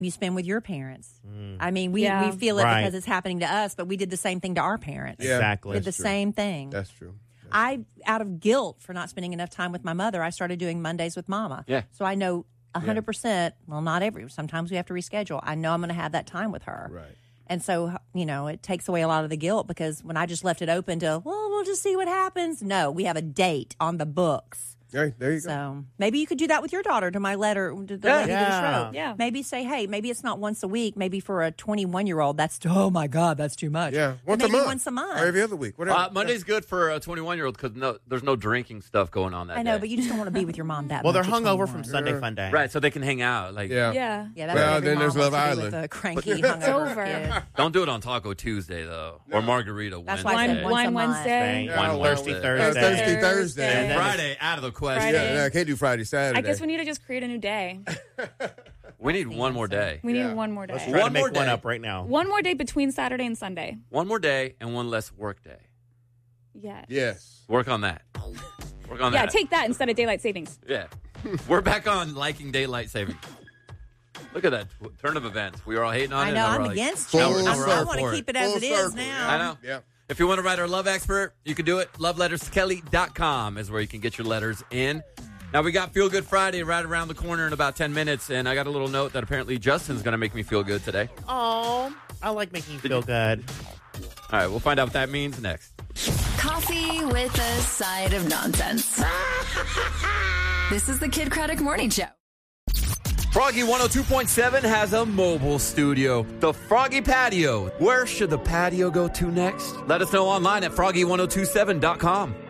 you spend with your parents. I mean, we feel it because it's happening to us, but we did the same thing to our parents. Yeah. Exactly. Did the same thing. That's true. Out of guilt for not spending enough time with my mother, I started doing Mondays with Mama. Yeah. So I know 100%, well, not sometimes we have to reschedule. I know I'm going to have that time with her. Right. And so, it takes away a lot of the guilt because when I just left it open to, we'll just see what happens. No, we have a date on the books. There you go. So maybe you could do that with your daughter to my letter, to the lady that wrote. Yeah. Maybe say, hey, maybe it's not once a week. Maybe for a 21-year-old, that's, oh, my God, that's too much. Yeah, once a month. Or every other week. Whatever. Monday's good for a 21-year-old because there's no drinking stuff going on that I know, day. but you just don't want to be with your mom that Well, much. they're at hungover 21. from Sunday Fun Day. Right, so they can hang out. Yeah. Yeah. Yeah, that's Well, what every then mom there's wants Love to do Island. with a cranky It's hungover over. kid. Don't do it on Taco Tuesday, though. Or Margarita That's Wednesday. why I said once a Wine month. Wednesday. Yeah, Wine well, Thirsty Thursday. Thursday. And Friday, out of the question. Friday. Yeah, I can't do Friday, Saturday. I guess we need to just create a new day. We need one more day. We need one more Let's day. try to One make more one day. up right now. One more day between Saturday and Sunday. One more day and one less work day. Yes. Yes. Work on that. Work on Yeah, that. take that instead of daylight savings. Yeah. We're back on liking daylight saving. Look at that turn of events. We were all hating on it. I know, and now I'm we're like, against Full you. now we're all I want for to it. keep it as Full it is circle. now. I know. Yeah. If you want to write our love expert, you can do it. loveletterskelly.com is where you can get your letters in. Now, we got Feel Good Friday right around the corner in about 10 minutes, and I got a little note that apparently Justin's going to make me feel good today. Oh, I like making you feel good. All right, we'll find out what that means next. Coffee with a side of nonsense. This is the Kid Craddock Morning Show. Froggy 102.7 has a mobile studio, the Froggy Patio. Where should the patio go to next? Let us know online at froggy1027.com.